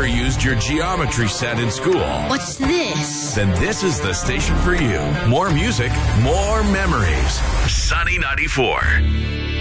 used your geometry set in school? What's this? Then this is the station for you. More music, more memories. Sunny 94.